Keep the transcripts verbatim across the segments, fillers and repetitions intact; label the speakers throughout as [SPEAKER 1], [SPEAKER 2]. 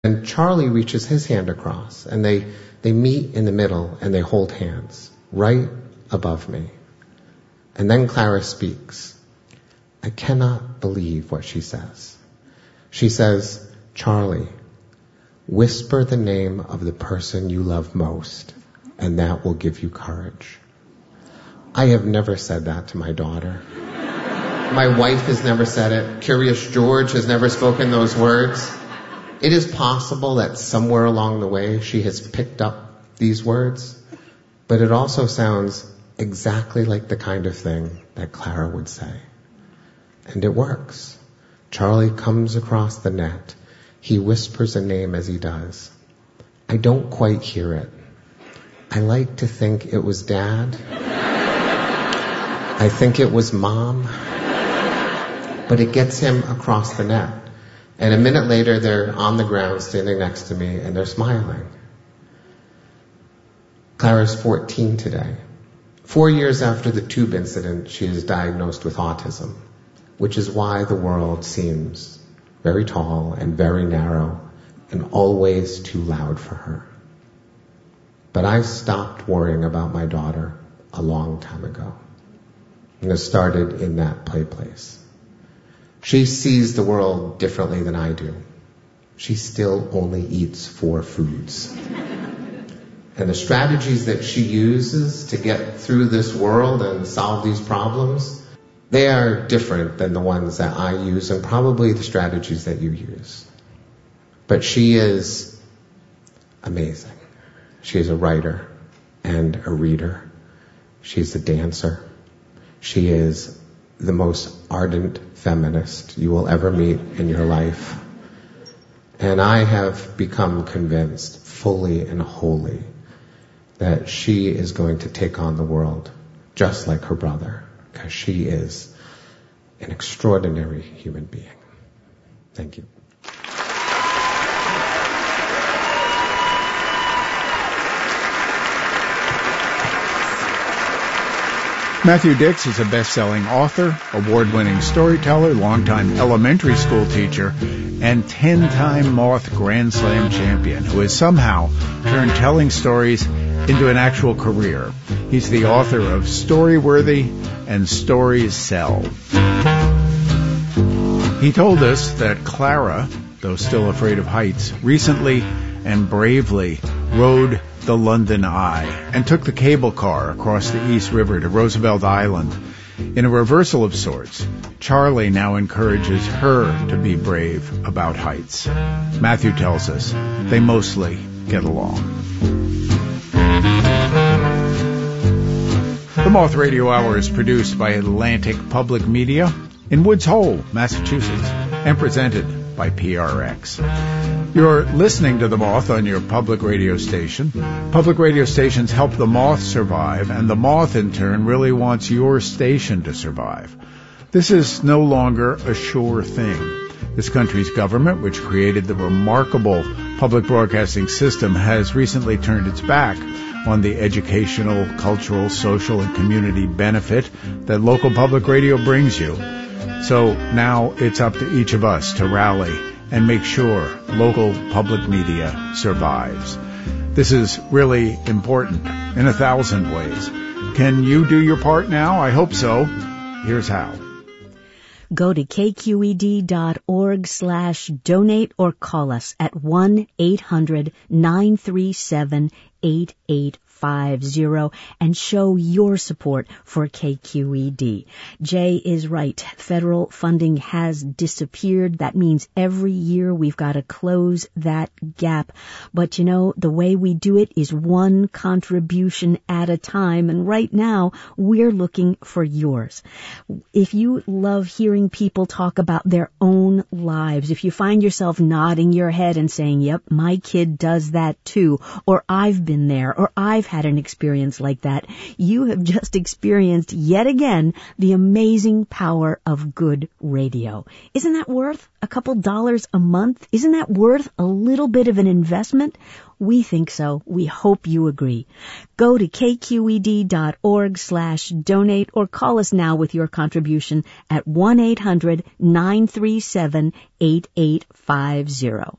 [SPEAKER 1] And Charlie reaches his hand across, and they, they meet in the middle, and they hold hands, right above me. And then Clara speaks. I cannot believe what she says. She says, Charlie, whisper the name of the person you love most, and that will give you courage. I have never said that to my daughter. My wife has never said it. Curious George has never spoken those words. It is possible that somewhere along the way she has picked up these words, but it also sounds exactly like the kind of thing that Clara would say. And it works. Charlie comes across the net. He whispers a name as he does. I don't quite hear it. I like to think it was Dad. I think it was Mom. But it gets him across the net. And a minute later, they're on the ground standing next to me, and they're smiling. Clara's fourteen today. Four years after the tube incident, she is diagnosed with autism, which is why the world seems very tall and very narrow and always too loud for her. But I stopped worrying about my daughter a long time ago. And it started in that play place. She sees the world differently than I do. She still only eats four foods. And the strategies that she uses to get through this world and solve these problems, they are different than the ones that I use and probably the strategies that you use. But she is amazing. She is a writer and a reader. She's a dancer. She is the most ardent feminist you will ever meet in your life. And I have become convinced fully and wholly that she is going to take on the world just like her brother, because she is an extraordinary human being. Thank you.
[SPEAKER 2] Matthew Dicks is a best-selling author, award-winning storyteller, longtime elementary school teacher, and ten-time Moth Grand Slam champion who has somehow turned telling stories into an actual career. He's the author of Storyworthy and Stories Sell. He told us that Clara, though still afraid of heights, recently and bravely rode the London Eye and took the cable car across the East River to Roosevelt Island. In a reversal of sorts, Charlie now encourages her to be brave about heights. Matthew tells us they mostly get along. The Moth Radio Hour is produced by Atlantic Public Media in Woods Hole, Massachusetts, and presented by P R X. You're listening to The Moth on your public radio station. Public radio stations help the Moth survive, and the Moth, in turn, really wants your station to survive. This is no longer a sure thing. This country's government, which created the remarkable public broadcasting system, has recently turned its back on the educational, cultural, social, and community benefit that local public radio brings you. So now it's up to each of us to rally and make sure local public media survives. This is really important in a thousand ways. Can you do your part now? I hope so. Here's how.
[SPEAKER 3] Go to kqed.org slash donate or call us at one eight hundred nine three seven eight eight five zero and show your support for K Q E D. Jay is right. Federal funding has disappeared. That means every year we've got to close that gap. But you know, the way we do it is one contribution at a time. And right now, we're looking for yours. If you love hearing people talk about their own lives, if you find yourself nodding your head and saying, yep, my kid does that too, or I've been there, or I've had an experience like that, you have just experienced yet again the amazing power of good radio. Isn't that worth a couple dollars a month? Isn't that worth a little bit of an investment? We think so. We hope you agree. Go to kqed.org slash donate or call us now with your contribution at one eight hundred nine three seven eight eight five zero.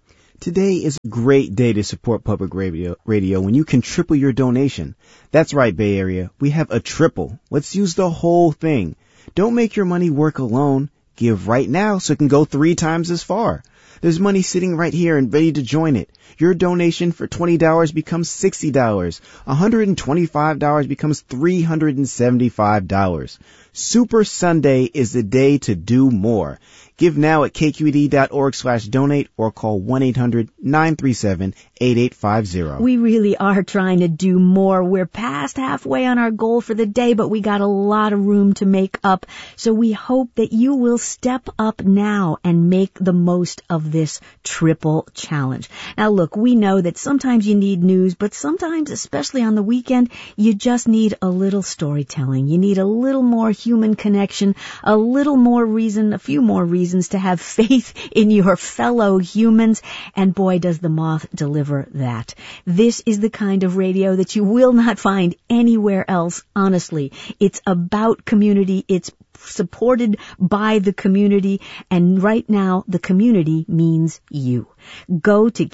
[SPEAKER 4] Today is a great day to support public radio, radio when you can triple your donation. That's right, Bay Area. We have a triple. Let's use the whole thing. Don't make your money work alone. Give right now so it can go three times as far. There's money sitting right here and ready to join it. Your donation for twenty dollars becomes sixty dollars. one hundred twenty-five dollars becomes three hundred seventy-five dollars. Super Sunday is the day to do more. Give now at kqed.org slash donate or call one eight hundred nine three seven eight eight five zero.
[SPEAKER 3] We really are trying to do more. We're past halfway on our goal for the day, but we got a lot of room to make up. So we hope that you will step up now and make the most of this triple challenge. Now look, we know that sometimes you need news, but sometimes, especially on the weekend, you just need a little storytelling. You need a little more human connection, a little more reason, a few more reasons to have faith in your fellow humans, and boy, does the Moth deliver that. This is the kind of radio that you will not find anywhere else, honestly. It's about community, it's supported by the community, and right now the community means you. Go to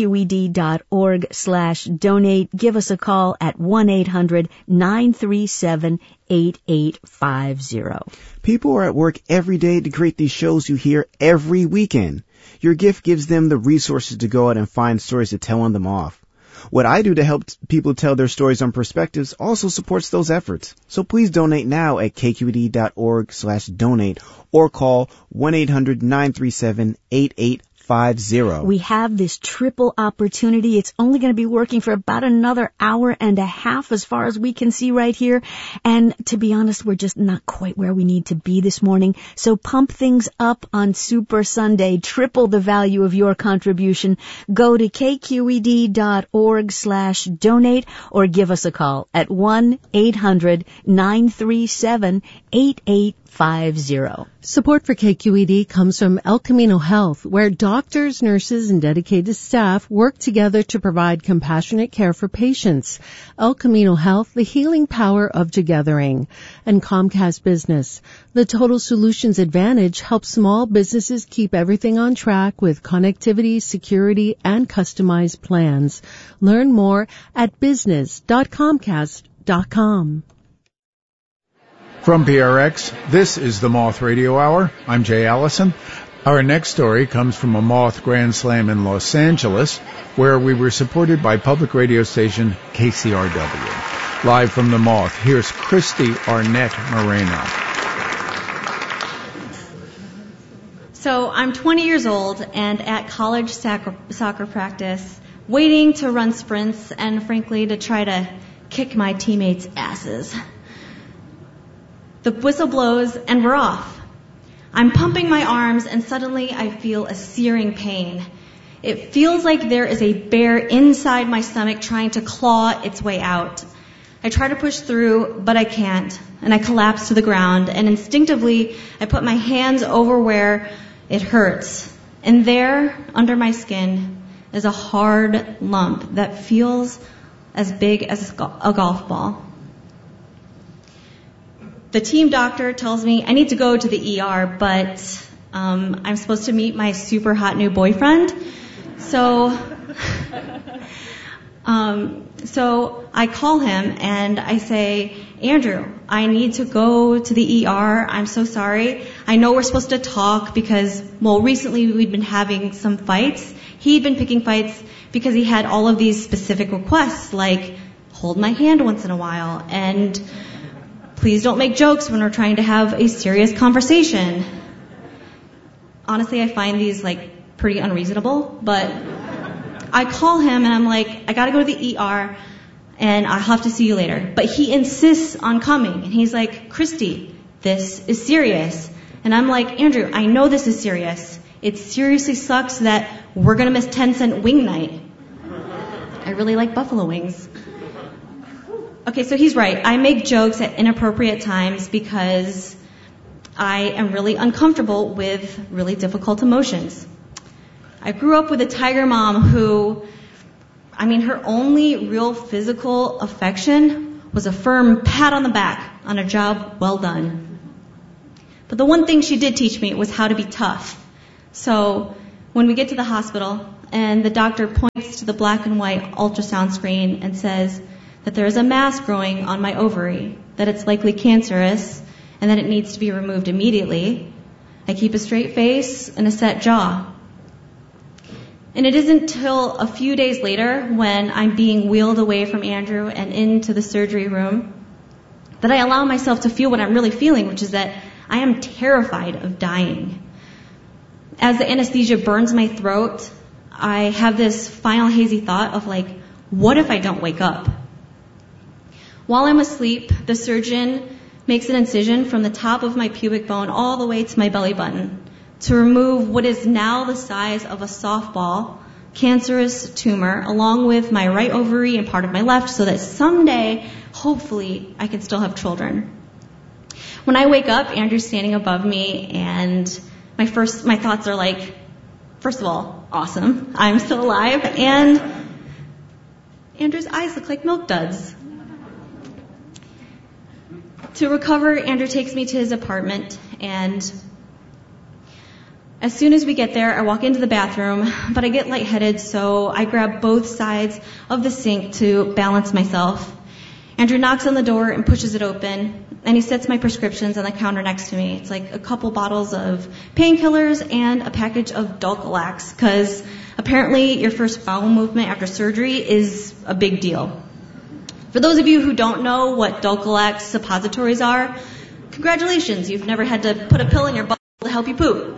[SPEAKER 3] kqed.org slash donate. Give us a call at one eight hundred nine three seven eight eight five zero.
[SPEAKER 4] People are at work every day to create these shows you hear every weekend. Your gift gives them the resources to go out and find stories to tell on them off. What I do to help people tell their stories on Perspectives also supports those efforts. So please donate now at kqed.org slash donate or call one eight hundred nine three seven eight eight five zero.
[SPEAKER 3] We have this triple opportunity. It's only going to be working for about another hour and a half as far as we can see right here. And to be honest, we're just not quite where we need to be this morning. So pump things up on Super Sunday. Triple the value of your contribution. Go to kqed.org slash donate or give us a call at one eight hundred nine three seven eight eight five zero.
[SPEAKER 5] Support for K Q E D comes from El Camino Health, where doctors, nurses, and dedicated staff work together to provide compassionate care for patients. El Camino Health, the healing power of togethering. And Comcast Business. The Total Solutions Advantage helps small businesses keep everything on track with connectivity, security, and customized plans. Learn more at business dot comcast dot com.
[SPEAKER 2] From P R X, this is the Moth Radio Hour. I'm Jay Allison. Our next story comes from a Moth Grand Slam in Los Angeles, where we were supported by public radio station K C R W. Live from the Moth, here's Christy Arnett Moreno.
[SPEAKER 6] So I'm twenty years old and at college soccer, soccer practice, waiting to run sprints and, frankly, to try to kick my teammates' asses. The whistle blows and we're off. I'm pumping my arms and suddenly I feel a searing pain. It feels like there is a bear inside my stomach trying to claw its way out. I try to push through, but I can't, and I collapse to the ground, and instinctively I put my hands over where it hurts. And there, under my skin, is a hard lump that feels as big as a golf ball. The team doctor tells me I need to go to the E R, but um, I'm supposed to meet my super hot new boyfriend. So, um, so I call him and I say, Andrew, I need to go to the E R. I'm so sorry. I know we're supposed to talk because, well, recently we'd been having some fights. He'd been picking fights because he had all of these specific requests, like hold my hand once in a while and please don't make jokes when we're trying to have a serious conversation. Honestly, I find these like pretty unreasonable, but I call him and I'm like, I gotta go to the E R and I'll have to see you later. But he insists on coming and he's like, Christy, this is serious. And I'm like, Andrew, I know this is serious. It seriously sucks that we're gonna miss ten cent wing night. I really like buffalo wings. Okay, so he's right. I make jokes at inappropriate times because I am really uncomfortable with really difficult emotions. I grew up with a tiger mom who, I mean, her only real physical affection was a firm pat on the back on a job well done. But the one thing she did teach me was how to be tough. So when we get to the hospital, and the doctor points to the black and white ultrasound screen and says that there is a mass growing on my ovary, that it's likely cancerous, and that it needs to be removed immediately. I keep a straight face and a set jaw. And it isn't until a few days later, when I'm being wheeled away from Andrew and into the surgery room, that I allow myself to feel what I'm really feeling, which is that I am terrified of dying. As the anesthesia burns my throat, I have this final hazy thought of like, what if I don't wake up? While I'm asleep, the surgeon makes an incision from the top of my pubic bone all the way to my belly button to remove what is now the size of a softball cancerous tumor along with my right ovary and part of my left, so that someday, hopefully, I can still have children. When I wake up, Andrew's standing above me, and my first my thoughts are like, first of all, awesome, I'm still alive, and Andrew's eyes look like milk duds. To recover, Andrew takes me to his apartment, and as soon as we get there, I walk into the bathroom, but I get lightheaded, so I grab both sides of the sink to balance myself. Andrew knocks on the door and pushes it open, and he sets my prescriptions on the counter next to me. It's like a couple bottles of painkillers and a package of Dulcolax, because apparently your first bowel movement after surgery is a big deal. For those of you who don't know what Dulcolax suppositories are, congratulations, you've never had to put a pill in your butt to help you poop.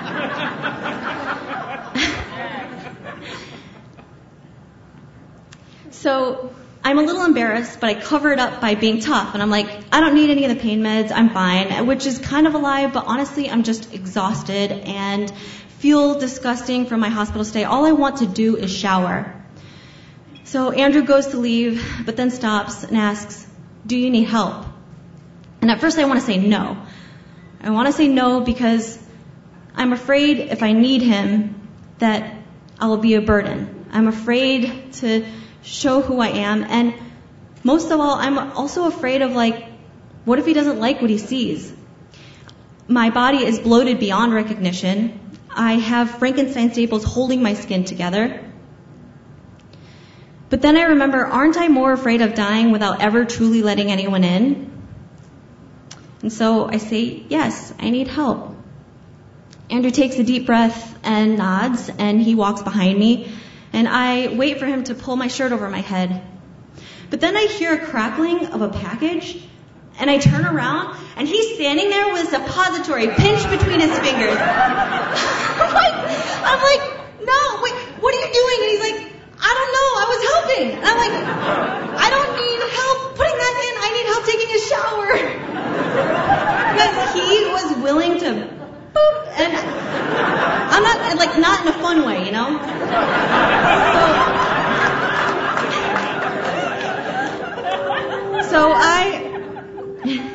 [SPEAKER 6] So I'm a little embarrassed, but I cover it up by being tough. And I'm like, I don't need any of the pain meds. I'm fine, which is kind of a lie. But honestly, I'm just exhausted and feel disgusting from my hospital stay. All I want to do is shower. So Andrew goes to leave, but then stops and asks, do you need help? And at first I want to say no. I want to say no because I'm afraid if I need him that I will be a burden. I'm afraid to show who I am, and most of all, I'm also afraid of, like, what if he doesn't like what he sees? My body is bloated beyond recognition. I have Frankenstein staples holding my skin together. But then I remember, aren't I more afraid of dying without ever truly letting anyone in? And so I say, yes, I need help. Andrew takes a deep breath and nods, and he walks behind me. And I wait for him to pull my shirt over my head. But then I hear a crackling of a package, and I turn around, and he's standing there with a suppository pinched between his fingers. I'm like, I'm like, no, wait, what are you doing? And he's like, I don't know, I was helping. And I'm like, I don't need help putting that in, I need help taking a shower. Because he was willing to boop, and I'm not, like, not in a fun way, you know? So, so I,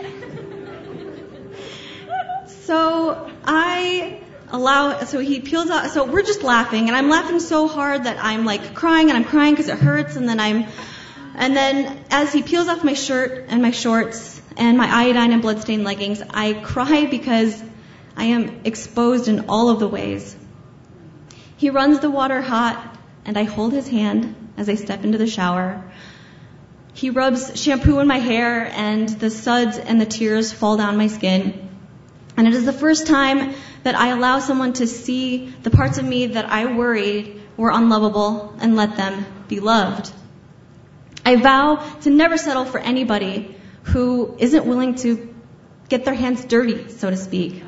[SPEAKER 6] so I allow, so he peels out, so we're just laughing, and I'm laughing so hard that I'm, like, crying, and I'm crying because it hurts, and then I'm, and then as he peels off my shirt and my shorts and my iodine and bloodstained leggings, I cry because I am exposed in all of the ways. He runs the water hot, and I hold his hand as I step into the shower. He rubs shampoo in my hair, and the suds and the tears fall down my skin. And it is the first time that I allow someone to see the parts of me that I worried were unlovable and let them be loved. I vow to never settle for anybody who isn't willing to get their hands dirty, so to speak.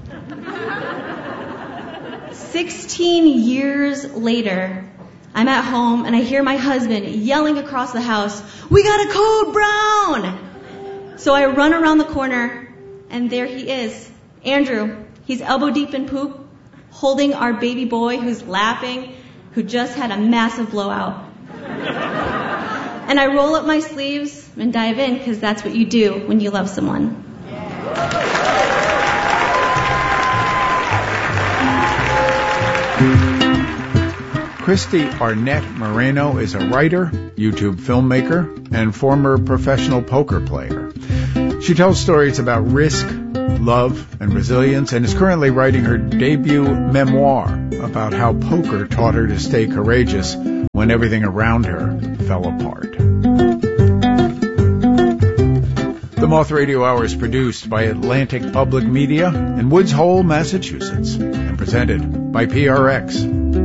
[SPEAKER 6] Sixteen years later, I'm at home and I hear my husband yelling across the house, "We got a code brown!" So I run around the corner, and there he is, Andrew. He's elbow deep in poop, holding our baby boy who's laughing, who just had a massive blowout. And I roll up my sleeves and dive in, because that's what you do when you love someone.
[SPEAKER 2] Christy Arnett Moreno is a writer, YouTube filmmaker, and former professional poker player. She tells stories about risk, love, and resilience, and is currently writing her debut memoir about how poker taught her to stay courageous when everything around her fell apart. The Moth Radio Hour is produced by Atlantic Public Media in Woods Hole, Massachusetts, and presented by P R X.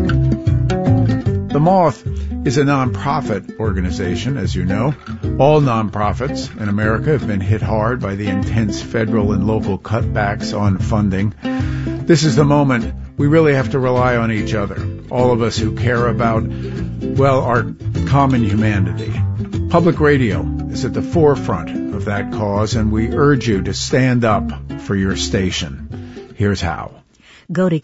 [SPEAKER 2] The Moth is a nonprofit organization, as you know. All nonprofits in America have been hit hard by the intense federal and local cutbacks on funding. This is the moment we really have to rely on each other, all of us who care about, well, our common humanity. Public radio is at the forefront of that cause, and we urge you to stand up for your station. Here's how.
[SPEAKER 3] Go to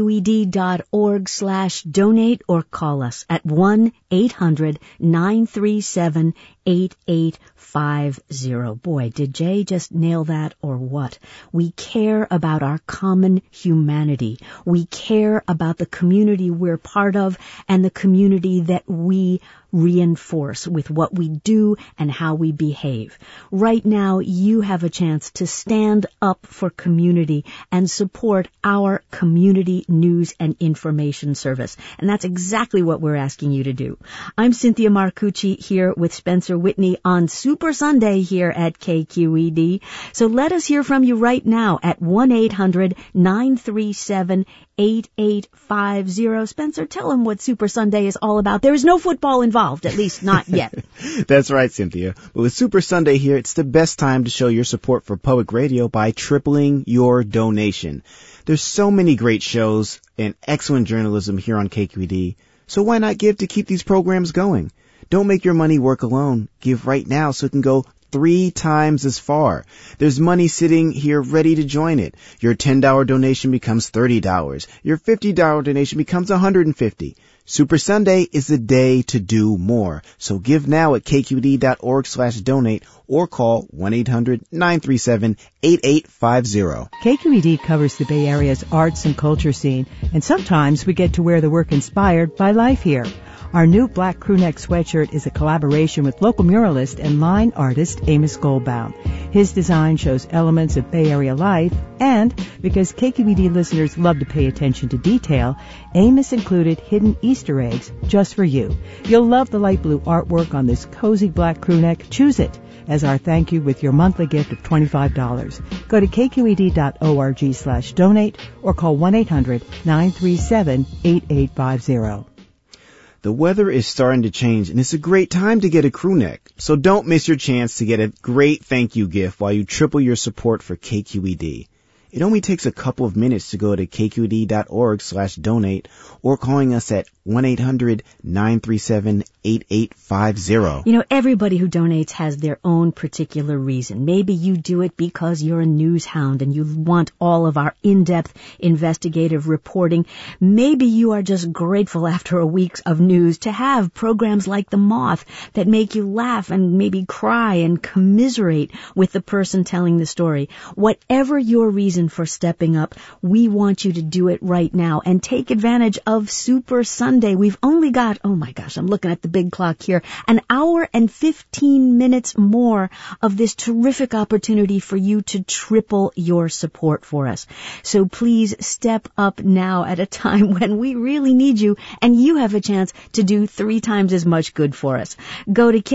[SPEAKER 3] kqed.org slash donate or call us at one eight hundred nine three seven eight eight five zero. Boy, did Jay just nail that or what? We care about our common humanity. We care about the community we're part of and the community that we reinforce with what we do and how we behave. Right now, you have a chance to stand up for community and support our community news and information service. And that's exactly what we're asking you to do. I'm Cynthia Marcucci here with Spencer Whitney on Super Sunday here at K Q E D. So let us hear from you right now at one eight hundred nine three seven eight eight five zero. Spencer, tell them what Super Sunday is all about. There is no football involved, at least not yet.
[SPEAKER 4] That's right, Cynthia. But with Super Sunday here, it's the best time to show your support for public radio by tripling your donation. There's so many great shows and excellent journalism here on K Q E D, so why not give to keep these programs going? Don't make your money work alone. Give right now so it can go three times as far. There's money sitting here ready to join it. Your ten dollars donation becomes thirty dollars. Your fifty dollars donation becomes one hundred fifty dollars. Super Sunday is the day to do more. So give now at kqed.org slash donate or call one eight hundred nine three seven eight eight five zero.
[SPEAKER 7] K Q E D covers the Bay Area's arts and culture scene, and sometimes we get to wear the work inspired by life here. Our new black crewneck sweatshirt is a collaboration with local muralist and line artist Amos Goldbaum. His design shows elements of Bay Area life, and because K Q E D listeners love to pay attention to detail, Amos included hidden Easter eggs just for you. You'll love the light blue artwork on this cozy black crewneck. Choose it as our thank you with your monthly gift of twenty-five dollars. Go to kqed.org slash donate or call one eight hundred nine three seven eight eight five zero.
[SPEAKER 4] The weather is starting to change, and it's a great time to get a crew neck. So don't miss your chance to get a great thank you gift while you triple your support for K Q E D. It only takes a couple of minutes to go to kqed.org slash donate or calling us at one eight hundred nine three seven eight eight five zero.
[SPEAKER 3] You know, everybody who donates has their own particular reason. Maybe you do it because you're a news hound and you want all of our in-depth investigative reporting. Maybe you are just grateful after a week of news to have programs like The Moth that make you laugh and maybe cry and commiserate with the person telling the story. Whatever your reason for stepping up, we want you to do it right now and take advantage of Super Sunday. We've only got, oh my gosh, I'm looking at the big clock here, an hour and fifteen minutes more of this terrific opportunity for you to triple your support for us. So please step up now at a time when we really need you and you have a chance to do three times as much good for us. Go to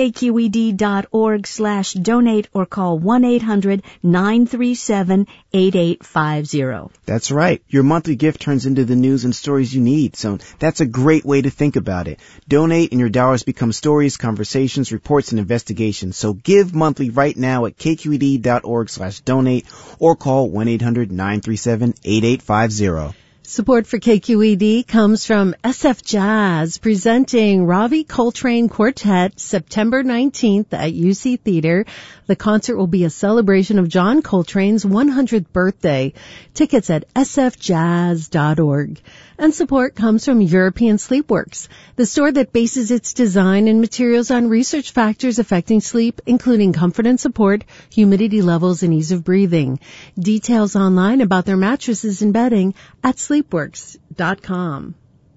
[SPEAKER 3] kqed.org slash donate or call one eight hundred nine three seven eight eight five zero.
[SPEAKER 4] That's right. Your monthly gift turns into the news and stories you need. So that's a great way to think about it. Donate and your dollars become stories, conversations, reports, and investigations. So give monthly right now at kqed.org slash donate or call one eight hundred nine three seven eight eight five zero.
[SPEAKER 5] Support for K Q E D comes from S F Jazz, presenting Ravi Coltrane Quartet September nineteenth at U C Theater. The concert will be a celebration of John Coltrane's one hundredth birthday. Tickets at s f jazz dot org. And support comes from European Sleepworks, the store that bases its design and materials on research factors affecting sleep, including comfort and support, humidity levels, and ease of breathing. Details online about their mattresses and bedding at sleepworks dot com.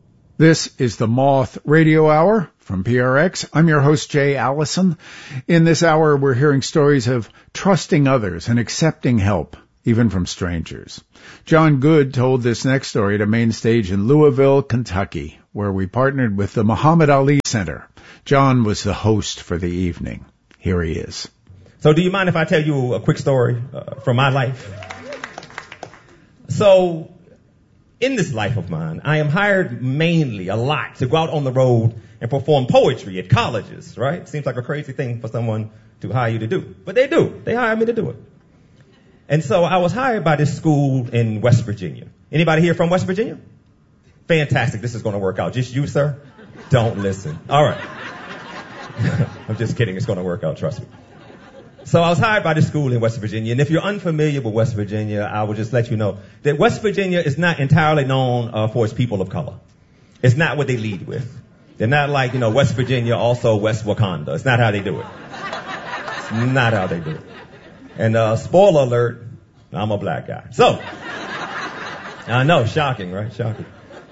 [SPEAKER 2] This is the Moth Radio Hour from P R X. I'm your host, Jay Allison. In this hour, we're hearing stories of trusting others and accepting help even from strangers. John Good told this next story at a main stage in Louisville, Kentucky, where we partnered with the Muhammad Ali Center. John was the host for the evening. Here he is.
[SPEAKER 8] So do you mind if I tell you a quick story uh, from my life? So in this life of mine, I am hired mainly a lot to go out on the road and perform poetry at colleges, right? Seems like a crazy thing for someone to hire you to do. But they do. They hire me to do it. And so I was hired by this school in West Virginia. Anybody here from West Virginia? Fantastic. This is going to work out. Just you, sir? Don't listen. All right. I'm just kidding. It's going to work out. Trust me. So I was hired by this school in West Virginia. And if you're unfamiliar with West Virginia, I will just let you know that West Virginia is not entirely known uh, for its people of color. It's not what they lead with. They're not like, you know, West Virginia, also West Wakanda. It's not how they do it. It's not how they do it. And uh, spoiler alert, I'm a black guy. So, I know, shocking, right? Shocking.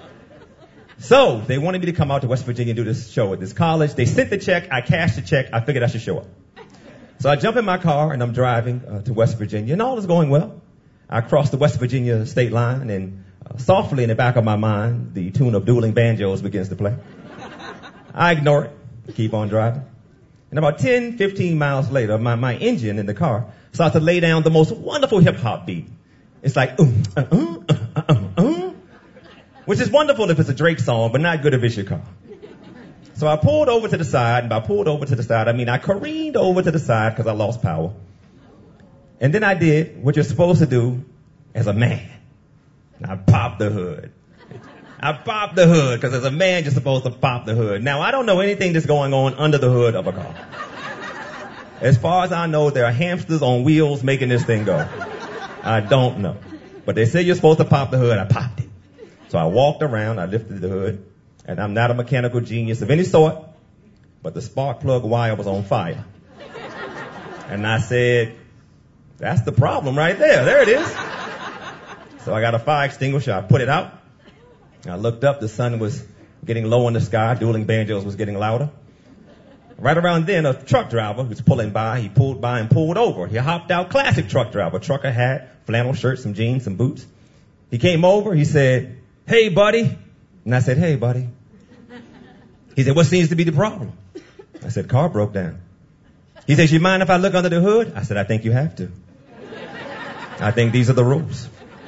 [SPEAKER 8] So, they wanted me to come out to West Virginia and do this show at this college. They sent the check. I cashed the check. I figured I should show up. So I jump in my car and I'm driving uh, to West Virginia, and all is going well. I cross the West Virginia state line, and uh, softly in the back of my mind, the tune of Dueling Banjos begins to play. I ignore it, keep on driving. And about ten, fifteen miles later, my, my engine in the car starts to lay down the most wonderful hip-hop beat. It's like, um, uh, uh, uh, uh, uh, which is wonderful if it's a Drake song, but not good if it's your car. So I pulled over to the side, and by pulled over to the side, I mean I careened over to the side because I lost power. And then I did what you're supposed to do as a man. I popped the hood. I popped the hood because as a man, you're supposed to pop the hood. Now, I don't know anything that's going on under the hood of a car. As far as I know, there are hamsters on wheels making this thing go. I don't know. But they say you're supposed to pop the hood. I popped it. So I walked around. I lifted the hood. And I'm not a mechanical genius of any sort, but the spark plug wire was on fire. And I said, that's the problem right there. There it is. So I got a fire extinguisher. I put it out. I looked up. The sun was getting low in the sky. Dueling Banjos was getting louder. Right around then, a truck driver was pulling by. He pulled by and pulled over. He hopped out, classic truck driver, trucker hat, flannel shirt, some jeans, some boots. He came over. He said, hey, buddy. And I said, hey, buddy. He said, what seems to be the problem? I said, car broke down. He says, you mind if I look under the hood? I said, I think you have to. I think these are the rules.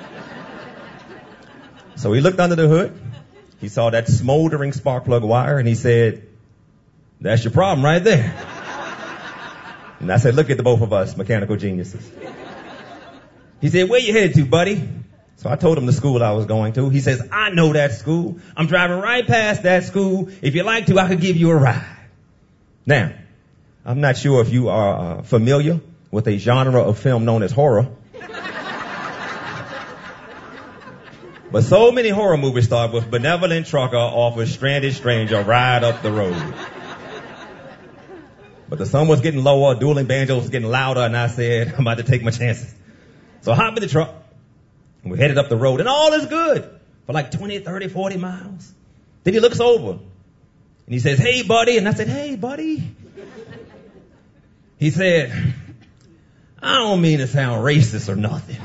[SPEAKER 8] So he looked under the hood. He saw that smoldering spark plug wire, and he said, that's your problem right there. And I said, look at the both of us, mechanical geniuses. He said, where you headed to, buddy? So I told him the school I was going to. He says, I know that school. I'm driving right past that school. If you'd like to, I could give you a ride. Now, I'm not sure if you are uh, familiar with a genre of film known as horror. But so many horror movies start with benevolent trucker offers stranded stranger a ride up the road. But the sun was getting lower, Dueling Banjos was getting louder, and I said, I'm about to take my chances. So I hopped in the truck. And we headed up the road, and all is good for like twenty, thirty, forty miles. Then he looks over, and he says, hey, buddy. And I said, hey, buddy. He said, I don't mean to sound racist or nothing.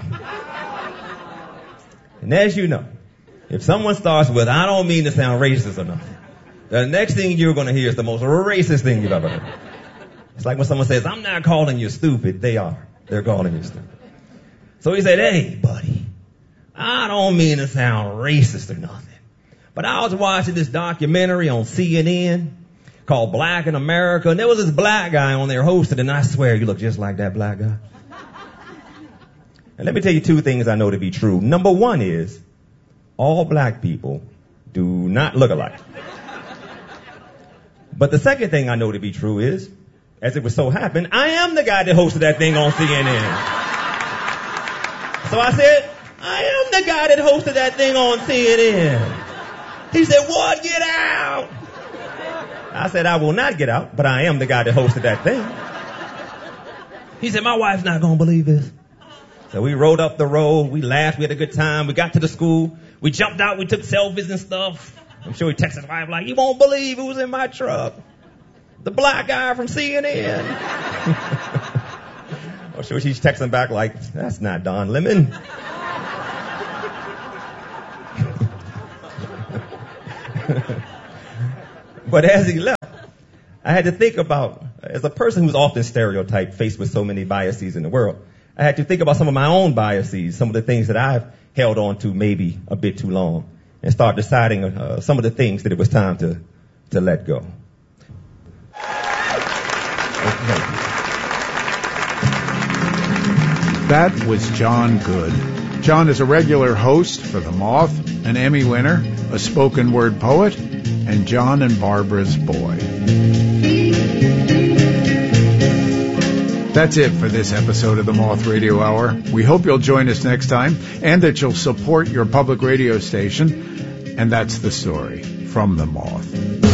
[SPEAKER 8] And as you know, if someone starts with, I don't mean to sound racist or nothing, the next thing you're going to hear is the most racist thing you've ever heard. It's like when someone says, I'm not calling you stupid. They are. They're calling you stupid. So he said, hey, buddy. I don't mean to sound racist or nothing, but I was watching this documentary on C N N called Black in America, and there was this black guy on there hosting, and I swear you look just like that black guy. And let me tell you two things I know to be true. Number one is, all black people do not look alike. But the second thing I know to be true is, as it would so happen, I am the guy that hosted that thing on C N N. So I said, I am the guy that hosted that thing on C N N. He said, what? Get out. I said, I will not get out, but I am the guy that hosted that thing. He said, my wife's not going to believe this. So we rode up the road. We laughed. We had a good time. We got to the school. We jumped out. We took selfies and stuff. I'm sure he texted his wife like, you won't believe who was in my truck. The black guy from C N N. I'm sure she's texting back like, that's not Don Lemon. But as he left, I had to think about, as a person who's often stereotyped, faced with so many biases in the world, I had to think about some of my own biases, some of the things that I've held on to maybe a bit too long, and start deciding uh, some of the things that it was time to, to let go.
[SPEAKER 2] That was John Good. John is a regular host for The Moth, an Emmy winner, a spoken word poet, and John and Barbara's boy. That's it for this episode of the Moth Radio Hour. We hope you'll join us next time and that you'll support your public radio station. And that's the story from the Moth.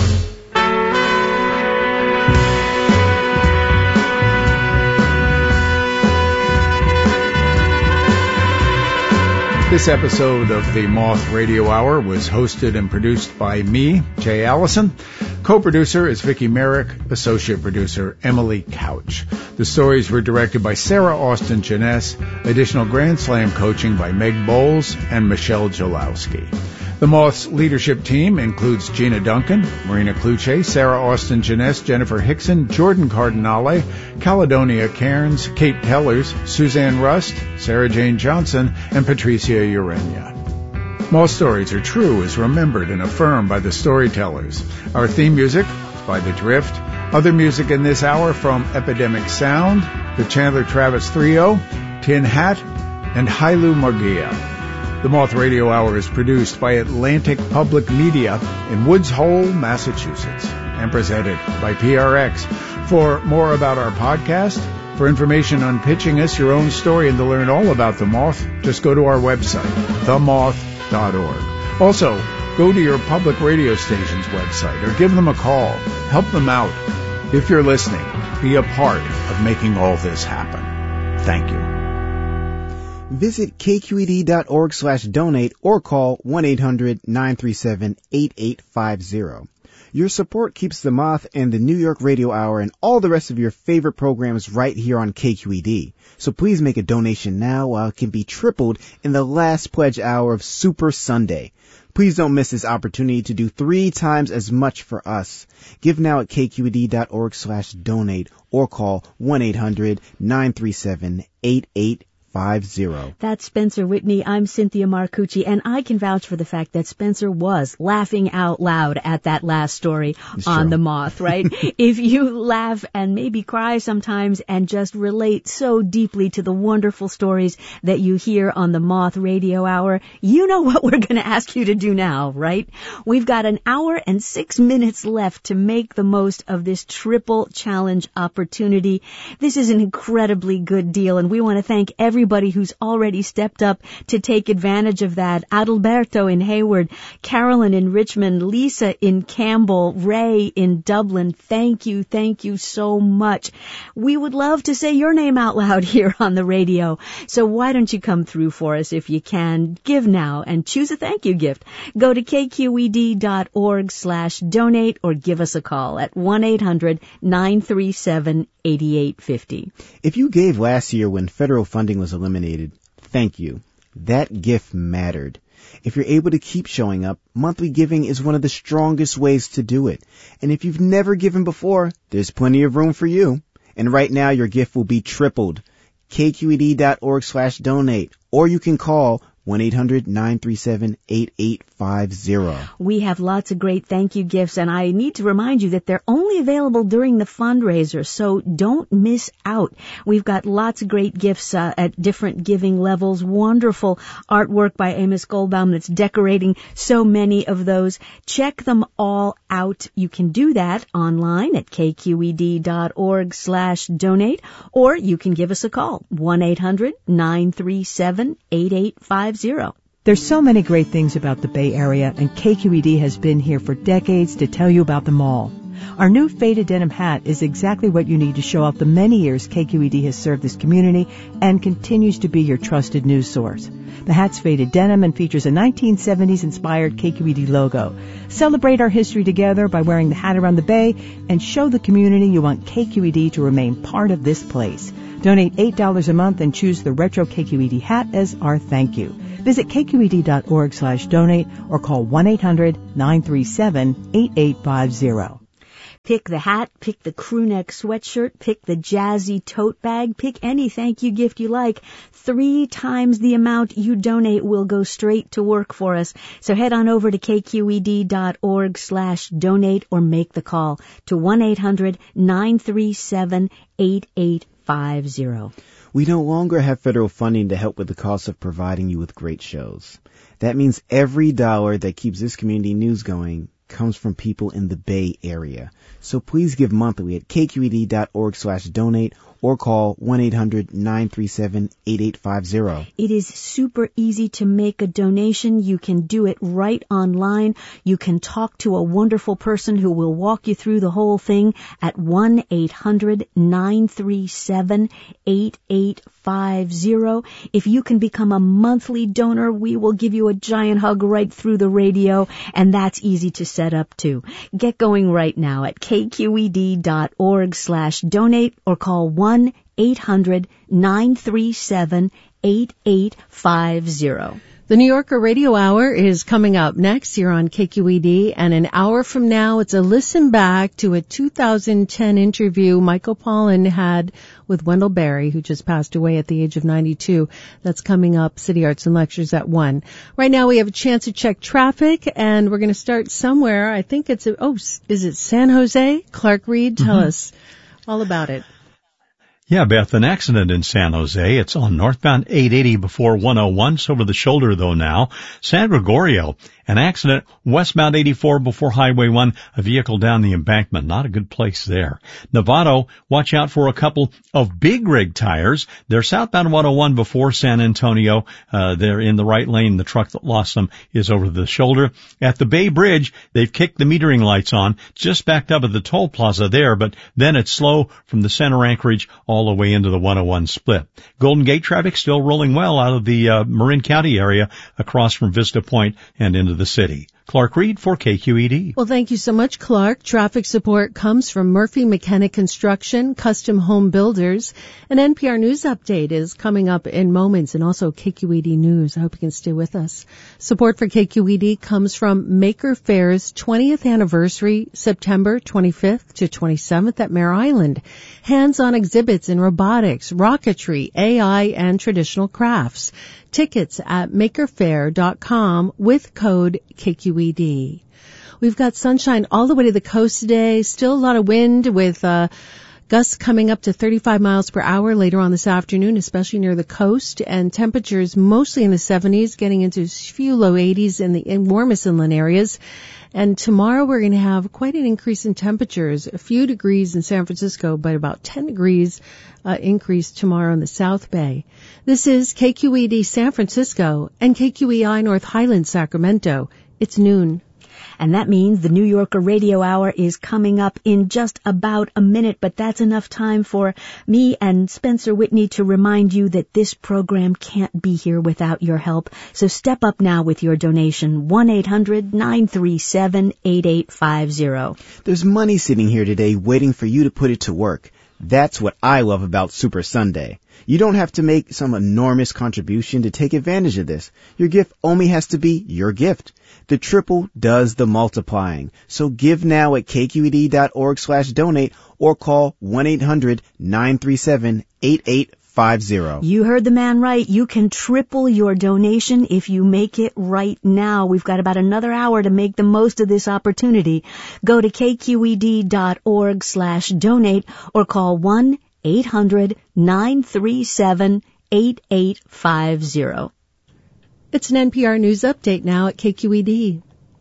[SPEAKER 2] This episode of the Moth Radio Hour was hosted and produced by me, Jay Allison. Co-producer is Vicki Merrick, associate producer Emily Couch. The stories were directed by Sarah Austin Jeunesse, additional Grand Slam coaching by Meg Bowles and Michelle Jolowski. The Moth's leadership team includes Gina Duncan, Marina Cluche, Sarah Austin Jeunesse, Jennifer Hickson, Jordan Cardinale, Caledonia Cairns, Kate Tellers, Suzanne Rust, Sarah Jane Johnson, and Patricia Urenia. Moth Stories Are True is remembered and affirmed by the storytellers. Our theme music is by The Drift. Other music in this hour from Epidemic Sound, the Chandler Travis Trio, Tin Hat, and Hailu Margia. The Moth Radio Hour is produced by Atlantic Public Media in Woods Hole, Massachusetts, and presented by P R X. For more about our podcast, for information on pitching us your own story, and to learn all about The Moth, just go to our website, the moth dot org. Also, go to your public radio station's website or give them a call. Help them out. If you're listening, be a part of making all this happen. Thank you.
[SPEAKER 4] Visit k q e d dot org slash donate or call one eight hundred nine three seven eight eight five zero. Your support keeps The Moth and the New York Radio Hour and all the rest of your favorite programs right here on K Q E D. So please make a donation now while it can be tripled in the last pledge hour of Super Sunday. Please don't miss this opportunity to do three times as much for us. Give now at k q e d dot org slash donate or call one eight hundred nine three seven eight eight five zero.
[SPEAKER 3] That's Spencer Whitney. I'm Cynthia Marcucci, and I can vouch for the fact that Spencer was laughing out loud at that last story
[SPEAKER 4] It's
[SPEAKER 3] on
[SPEAKER 4] true.
[SPEAKER 3] The Moth, right? If you laugh and maybe cry sometimes and just relate so deeply to the wonderful stories that you hear on the Moth Radio Hour, you know what we're going to ask you to do now, right? We've got an hour and six minutes left to make the most of this triple challenge opportunity. This is an incredibly good deal, and we want to thank everybody Everybody who's already stepped up to take advantage of that. Adalberto in Hayward, Carolyn in Richmond, Lisa in Campbell, Ray in Dublin. Thank you, thank you so much. We would love to say your name out loud here on the radio. So why don't you come through for us if you can? Give now and choose a thank you gift. Go to k q e d dot org slash donate or give us a call at one eight hundred nine three seven eight eight five zero.
[SPEAKER 4] If you gave last year when federal funding was eliminated, thank you. That gift mattered. If you're able to keep showing up, monthly giving is one of the strongest ways to do it. And if you've never given before, there's plenty of room for you. And right now your gift will be tripled. k q e d dot org slash donate, or you can call one eight hundred nine three seven eight eight five zero.
[SPEAKER 3] We have lots of great thank you gifts, and I need to remind you that they're only available during the fundraiser, so don't miss out. We've got lots of great gifts uh, at different giving levels. Wonderful artwork by Amos Goldbaum that's decorating so many of those. Check them all out. You can do that online at k q e d dot org slash donate, or you can give us a call, one eight hundred nine three seven eight eight five zero.
[SPEAKER 7] There's so many great things about the Bay Area, and K Q E D has been here for decades to tell you about them all. Our new faded denim hat is exactly what you need to show off the many years K Q E D has served this community and continues to be your trusted news source. The hat's faded denim and features a nineteen seventies inspired K Q E D logo. Celebrate our history together by wearing the hat around the bay and show the community you want K Q E D to remain part of this place. Donate eight dollars a month and choose the retro K Q E D hat as our thank you. Visit K Q E D dot org slash donate or call one eight hundred nine three seven eight eight five zero.
[SPEAKER 3] Pick the hat, pick the crewneck sweatshirt, pick the jazzy tote bag, pick any thank you gift you like. Three times the amount you donate will go straight to work for us. So head on over to K Q E D dot org slash donate or make the call to one eight hundred nine three seven eight eight five zero.
[SPEAKER 4] We no longer have federal funding to help with the cost of providing you with great shows. That means every dollar that keeps this community news going comes from people in the Bay Area. So please give monthly at K Q E D dot org slash donate or call one eight hundred nine three seven eight eight five zero.
[SPEAKER 3] It is super easy to make a donation. You can do it right online. You can talk to a wonderful person who will walk you through the whole thing at one eight hundred nine three seven eight eight five zero. If you can become a monthly donor, we will give you a giant hug right through the radio, and that's easy to set up too. Get going right now at K Q E D dot org slash donate or call one eight hundred nine three seven eight eight five zero.
[SPEAKER 5] The New Yorker Radio Hour is coming up next here on K Q E D, and an hour from now, it's a listen back to a two thousand ten interview Michael Pollan had with Wendell Berry, who just passed away at the age of ninety-two. That's coming up, City Arts and Lectures at one. Right now, we have a chance to check traffic, and we're going to start somewhere. I think it's, a, oh, is it San Jose? Clark Reed, tell mm-hmm. us all about it.
[SPEAKER 9] Yeah, Beth, an accident in San Jose. It's on northbound eight eighty before one oh one. It's over the shoulder, though, now. San Gregorio, an accident westbound eighty-four before Highway one. A vehicle down the embankment. Not a good place there. Novato, watch out for a couple of big rig tires. They're southbound one oh one before San Antonio. Uh, they're in the right lane. The truck that lost them is over the shoulder. At the Bay Bridge, they've kicked the metering lights on. Just backed up at the toll plaza there, but then it's slow from the center Anchorage all the way into the one oh one split. Golden Gate traffic still rolling well out of the uh, Marin County area across from Vista Point and into the city. Clark Reed for K Q E D.
[SPEAKER 5] Well, thank you so much, Clark. Traffic support comes from Murphy McKenna Construction, Custom Home Builders. An N P R News update is coming up in moments, and also K Q E D News. I hope you can stay with us. Support for K Q E D comes from Maker Fair's twentieth anniversary, September twenty-fifth to twenty-seventh at Mare Island. Hands-on exhibits in robotics, rocketry, A I, and traditional crafts. Tickets at maker fair dot com with code K Q E D. We've got sunshine all the way to the coast today. Still a lot of wind with uh gusts coming up to thirty-five miles per hour later on this afternoon, especially near the coast, and temperatures mostly in the seventies, getting into a few low eighties in the in warmest inland areas. And tomorrow we're going to have quite an increase in temperatures, a few degrees in San Francisco, but about ten degrees uh, increase tomorrow in the South Bay. This is K Q E D San Francisco and K Q E I North Highlands Sacramento. It's noon.
[SPEAKER 3] And that means the New Yorker Radio Hour is coming up in just about a minute, but that's enough time for me and Spencer Whitney to remind you that this program can't be here without your help. So step up now with your donation, one eight hundred nine three seven eight eight five zero.
[SPEAKER 4] There's money sitting here today waiting for you to put it to work. That's what I love about Super Sunday. You don't have to make some enormous contribution to take advantage of this. Your gift only has to be your gift. The triple does the multiplying. So give now at K Q E D dot org slash donate or call one eight hundred nine three seven eight eight five zero.
[SPEAKER 3] You heard the man right. You can triple your donation if you make it right now. We've got about another hour to make the most of this opportunity. Go to K Q E D dot org slash donate or call one eight hundred nine three seven eight eight five zero.
[SPEAKER 5] It's an N P R News update now at K Q E D.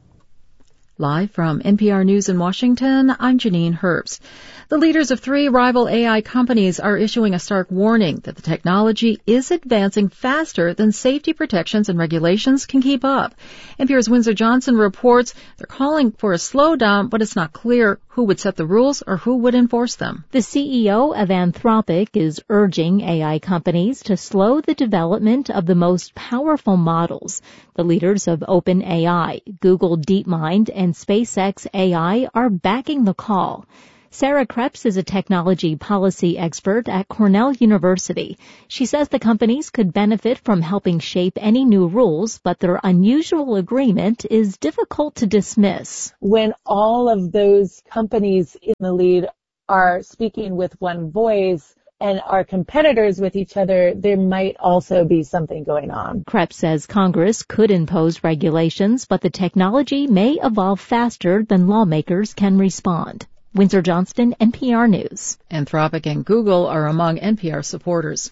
[SPEAKER 10] Live from N P R News in Washington, I'm Janine Herbst. The leaders of three rival A I companies are issuing a stark warning that the technology is advancing faster than safety protections and regulations can keep up. N P R's Windsor Johnson reports they're calling for a slowdown, but it's not clear Who would set the rules or who would enforce them?
[SPEAKER 11] The C E O of Anthropic is urging A I companies to slow the development of the most powerful models. The leaders of OpenAI, Google DeepMind, and SpaceX A I are backing the call. Sarah Krebs is a technology policy expert at Cornell University. She says the companies could benefit from helping shape any new rules, but their unusual agreement is difficult to dismiss.
[SPEAKER 12] When all of those companies in the lead are speaking with one voice and are competitors with each other, there might also be something going on.
[SPEAKER 11] Krebs says Congress could impose regulations, but the technology may evolve faster than lawmakers can respond. Windsor Johnston, N P R News.
[SPEAKER 10] Anthropic and Google are among N P R supporters.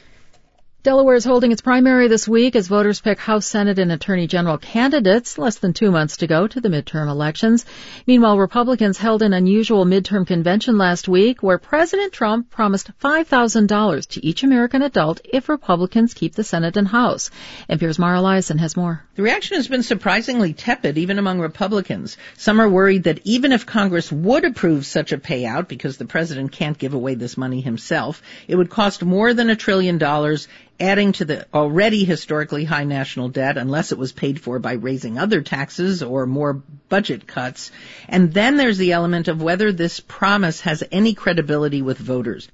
[SPEAKER 10] Delaware is holding its primary this week as voters pick House, Senate, and Attorney General candidates, less than two months to go to the midterm elections. Meanwhile, Republicans held an unusual midterm convention last week where President Trump promised five thousand dollars to each American adult if Republicans keep the Senate and House. N P R's Mara Liasson has more.
[SPEAKER 13] The reaction has been surprisingly tepid, even among Republicans. Some are worried that even if Congress would approve such a payout, because the president can't give away this money himself, it would cost more than a trillion dollars, adding to the already historically high national debt unless it was paid for by raising other taxes or more budget cuts. And then there's the element of whether this promise has any credibility with voters.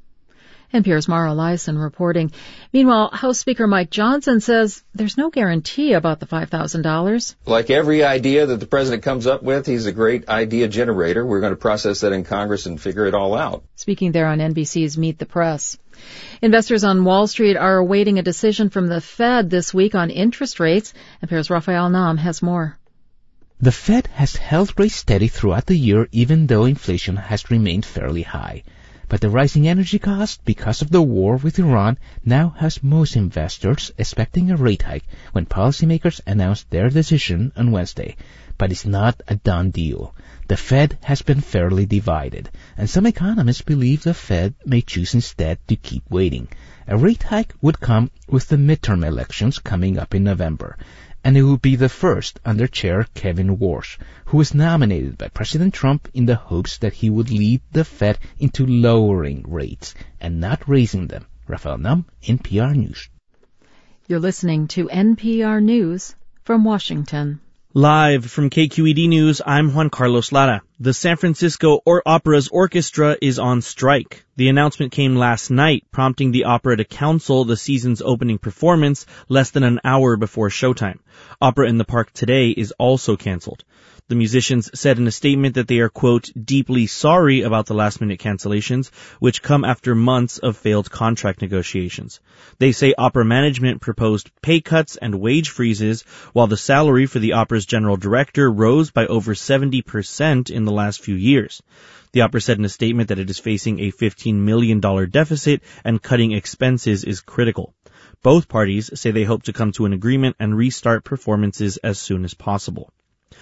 [SPEAKER 10] N P R's Mara Liasson reporting. Meanwhile, House Speaker Mike Johnson says there's no guarantee about the five thousand dollars.
[SPEAKER 14] Like every idea that the president comes up with, he's a great idea generator. We're going to process that in Congress and figure it all out.
[SPEAKER 10] Speaking there on N B C's Meet the Press. Investors on Wall Street are awaiting a decision from the Fed this week on interest rates. N P R's Raphael Nam has more.
[SPEAKER 15] The Fed has held rates steady throughout the year, even though inflation has remained fairly high. But the rising energy cost because of the war with Iran now has most investors expecting a rate hike when policymakers announce their decision on Wednesday. But it's not a done deal. The Fed has been fairly divided, and some economists believe the Fed may choose instead to keep waiting. A rate hike would come with the midterm elections coming up in November, and it would be the first under Chair Kevin Warsh, who was nominated by President Trump in the hopes that he would lead the Fed into lowering rates and not raising them. Raphael Nam, N P R News.
[SPEAKER 10] You're listening to N P R News from Washington.
[SPEAKER 16] Live from K Q E D News, I'm Juan Carlos Lara. The San Francisco or Opera's orchestra is on strike. The announcement came last night, prompting the opera to cancel the season's opening performance less than an hour before showtime. Opera in the Park Today is also canceled. The musicians said in a statement that they are, quote, deeply sorry about the last-minute cancellations, which come after months of failed contract negotiations. They say opera management proposed pay cuts and wage freezes, while the salary for the opera's general director rose by over seventy percent in the last few years. The opera said in a statement that it is facing a fifteen million dollars deficit and cutting expenses is critical. Both parties say they hope to come to an agreement and restart performances as soon as possible.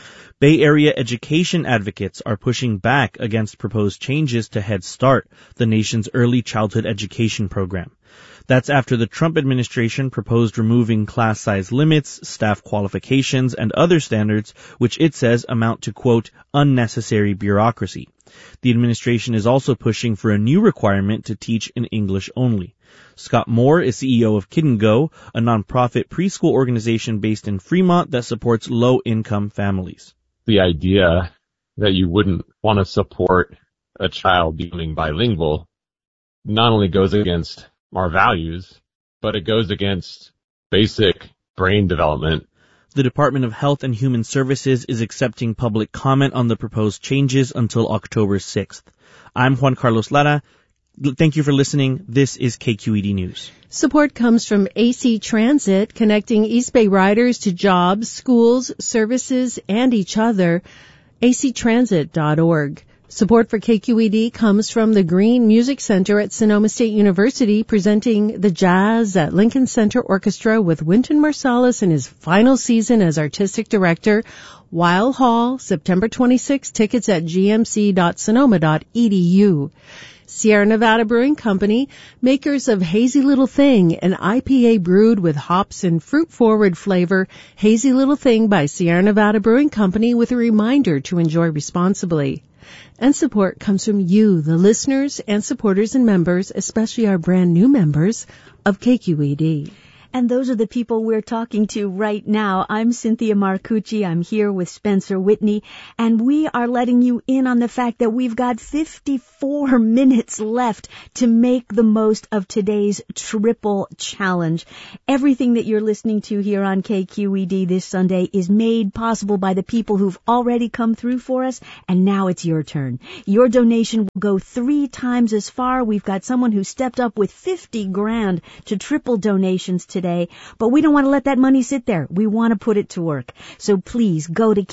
[SPEAKER 16] Bay Area education advocates are pushing back against proposed changes to Head Start, the nation's early childhood education program. That's after the Trump administration proposed removing class size limits, staff qualifications, and other standards, which it says amount to, quote, unnecessary bureaucracy. The administration is also pushing for a new requirement to teach in English only. Scott Moore is C E O of Kid and Go, a nonprofit preschool organization based in Fremont that supports low-income families.
[SPEAKER 17] The idea that you wouldn't want to support a child becoming bilingual not only goes against our values, but it goes against basic brain development.
[SPEAKER 16] The Department of Health and Human Services is accepting public comment on the proposed changes until October sixth. I'm Juan Carlos Lara. Thank you for listening. This is K Q E D News.
[SPEAKER 5] Support comes from A C Transit, connecting East Bay riders to jobs, schools, services, and each other. A C transit dot org. Support for K Q E D comes from the Green Music Center at Sonoma State University, presenting the Jazz at Lincoln Center Orchestra with Wynton Marsalis in his final season as artistic director. Weil Hall, September twenty-sixth. Tickets at g m c dot sonoma dot e d u. Sierra Nevada Brewing Company, makers of Hazy Little Thing, an I P A brewed with hops and fruit-forward flavor. Hazy Little Thing by Sierra Nevada Brewing Company, with a reminder to enjoy responsibly. And support comes from you, the listeners and supporters and members, especially our brand new members of K Q E D.
[SPEAKER 3] And those are the people we're talking to right now. I'm Cynthia Marcucci. I'm here with Spencer Whitney, and we are letting you in on the fact that we've got fifty-four minutes left to make the most of today's triple challenge. Everything that you're listening to here on K Q E D this Sunday is made possible by the people who've already come through for us, and now it's your turn. Your donation will go three times as far. We've got someone who stepped up with fifty grand to triple donations today. Today, but we don't want to let that money sit there. We want to put it to work. So please go to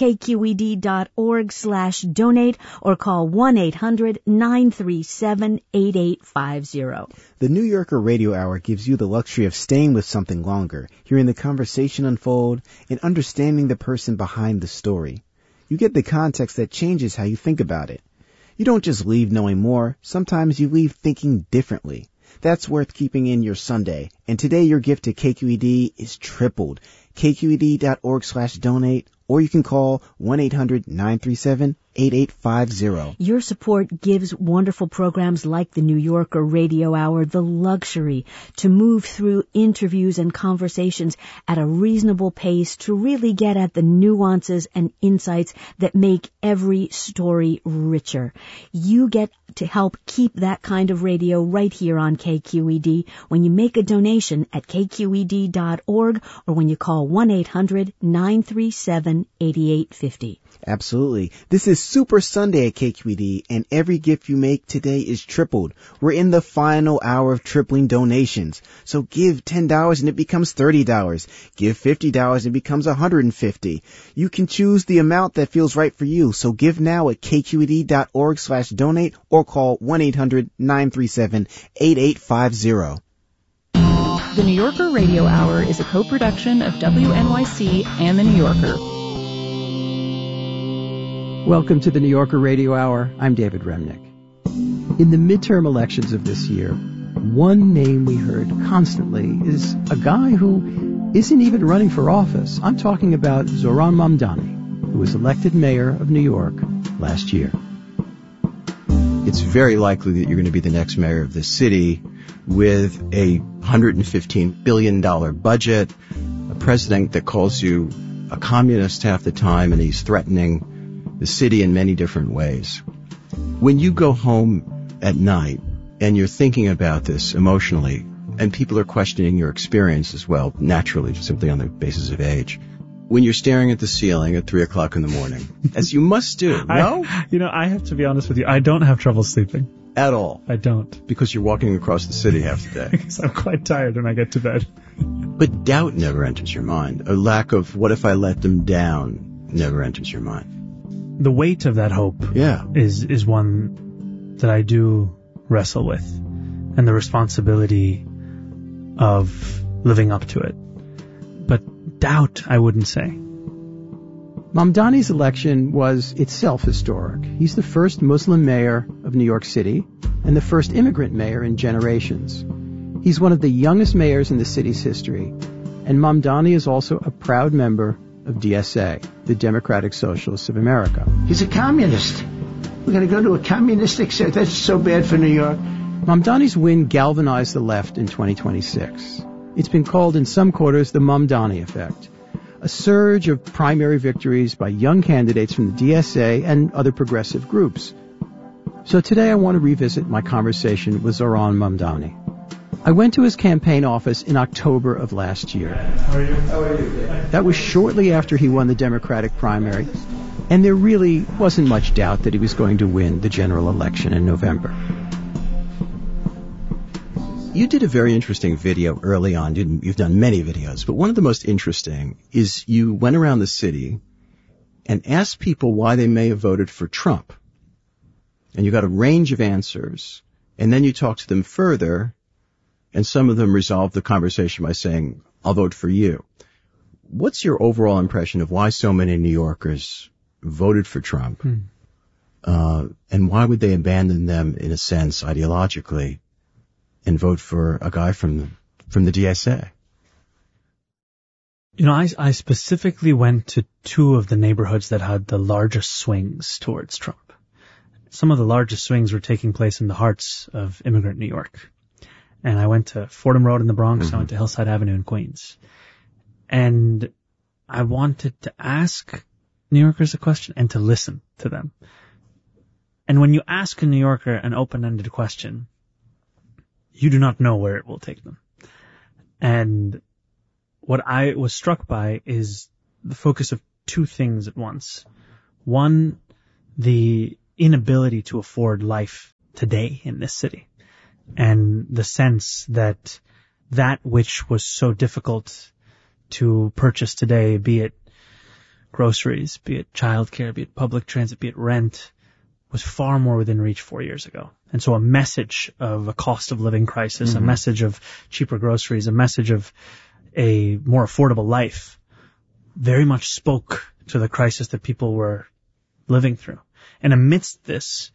[SPEAKER 3] kqed.org slash donate or call one eight hundred nine three seven eight eight five zero.
[SPEAKER 4] The New Yorker Radio Hour gives you the luxury of staying with something longer, hearing the conversation unfold, and understanding the person behind the story. You get the context that changes how you think about it. You don't just leave knowing more. Sometimes you leave thinking differently. That's worth keeping in your Sunday. And today your gift to K Q E D is tripled. kqed.org slash donate, or you can call one eight hundred nine three seven eight eight five zero.
[SPEAKER 3] Your support gives wonderful programs like the New Yorker Radio Hour the luxury to move through interviews and conversations at a reasonable pace to really get at the nuances and insights that make every story richer. You get to help keep that kind of radio right here on K Q E D when you make a donation at k q e d dot org or when you call one eight hundred nine three seven eight eight five zero.
[SPEAKER 4] Absolutely. This is Super Sunday at K Q E D, and every gift you make today is tripled. We're in the final hour of tripling donations. So give ten dollars and it becomes thirty dollars. Give fifty dollars and it becomes one hundred fifty dollars. You can choose the amount that feels right for you. So give now at kqed.org slash donate or call one eight hundred nine three seven eight eight five zero.
[SPEAKER 18] The New Yorker Radio Hour is a co-production of W N Y C and The New Yorker.
[SPEAKER 19] Welcome to the New Yorker Radio Hour. I'm David Remnick. In the midterm elections of this year, one name we heard constantly is a guy who isn't even running for office. I'm talking about Zohran Mamdani, who was elected mayor of New York last year.
[SPEAKER 20] It's very likely that you're going to be the next mayor of this city with a one hundred fifteen billion dollars budget, a president that calls you a communist half the time, and he's threatening the city in many different ways. When you go home at night and you're thinking about this emotionally, and people are questioning your experience as well, naturally, simply on the basis of age, when you're staring at the ceiling at three o'clock in the morning, as you must do, no?
[SPEAKER 21] I, you know, I have to be honest with you, I don't have trouble sleeping.
[SPEAKER 20] At all?
[SPEAKER 21] I don't.
[SPEAKER 20] Because you're walking across the city half the day.
[SPEAKER 21] Because I'm quite tired when I get to bed.
[SPEAKER 20] But doubt never enters your mind. A lack of what if I let them down never enters your mind.
[SPEAKER 21] The weight of that hope
[SPEAKER 20] yeah.
[SPEAKER 21] is, is one that I do wrestle with, and the responsibility of living up to it. But doubt, I wouldn't say.
[SPEAKER 19] Mamdani's election was itself historic. He's the first Muslim mayor of New York City and the first immigrant mayor in generations. He's one of the youngest mayors in the city's history, and Mamdani is also a proud member of D S A, the Democratic Socialists of America.
[SPEAKER 22] He's a communist. We're going to go to a communistic state. That's so bad for New York.
[SPEAKER 19] Mamdani's win galvanized the left in twenty twenty-six. It's been called in some quarters the Mamdani effect, a surge of primary victories by young candidates from the D S A and other progressive groups. So today I want to revisit my conversation with Zohran Mamdani. I went to his campaign office in October of last year.
[SPEAKER 21] How are you?
[SPEAKER 22] How are you?
[SPEAKER 19] That was shortly after he won the Democratic primary, and there really wasn't much doubt that he was going to win the general election in November.
[SPEAKER 20] You did a very interesting video early on. You've done many videos, but one of the most interesting is you went around the city and asked people why they may have voted for Trump. And you got a range of answers, and then you talked to them further, and some of them resolved the conversation by saying, I'll vote for you. What's your overall impression of why so many New Yorkers voted for Trump? Hmm. Uh, and why would they abandon them, in a sense, ideologically, and vote for a guy from the, from the D S A?
[SPEAKER 21] You know, I, I specifically went to two of the neighborhoods that had the largest swings towards Trump. Some of the largest swings were taking place in the hearts of immigrant New York. And I went to Fordham Road in the Bronx. Mm-hmm. I went to Hillside Avenue in Queens. And I wanted to ask New Yorkers a question and to listen to them. And when you ask a New Yorker an open-ended question, you do not know where it will take them. And what I was struck by is the focus of two things at once. One, the inability to afford life today in this city, and the sense that that which was so difficult to purchase today, be it groceries, be it childcare, be it public transit, be it rent, was far more within reach four years ago. And so a message of a cost of living crisis, mm-hmm. a message of cheaper groceries, a message of a more affordable life very much spoke to the crisis that people were living through. And amidst this,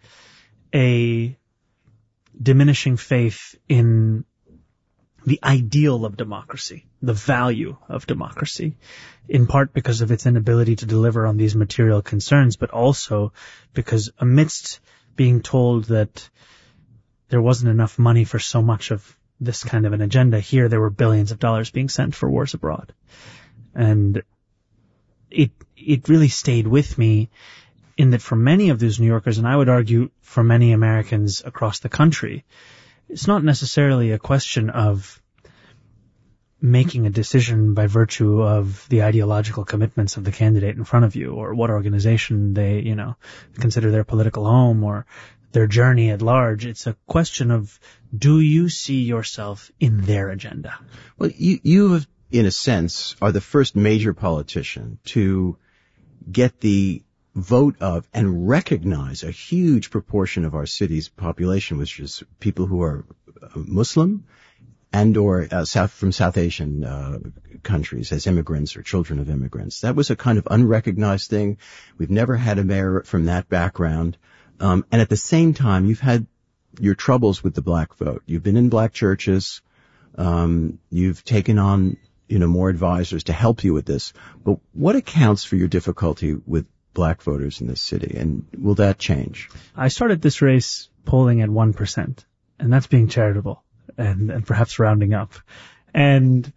[SPEAKER 21] a diminishing faith in the ideal of democracy, the value of democracy, in part because of its inability to deliver on these material concerns, but also because amidst being told that there wasn't enough money for so much of this kind of an agenda, here there were billions of dollars being sent for wars abroad. And it it really stayed with me in that for many of those New Yorkers, and I would argue for many Americans across the country, it's not necessarily a question of making a decision by virtue of the ideological commitments of the candidate in front of you, or what organization they, you know, consider their political home, or their journey at large. It's a question of, do you see yourself in their agenda?
[SPEAKER 20] Well, you, you have, in a sense, are the first major politician to get the vote of and recognize a huge proportion of our city's population, which is people who are Muslim and or uh, South from South Asian uh, countries as immigrants or children of immigrants. That was a kind of unrecognized thing. We've never had a mayor from that background. Um, and at the same time, you've had your troubles with the black vote. You've been in black churches. Um, you've taken on, you know, more advisors to help you with this. But what accounts for your difficulty with black voters in this city, and will that change?
[SPEAKER 21] I started this race polling at one percent, and that's being charitable and, and perhaps rounding up. And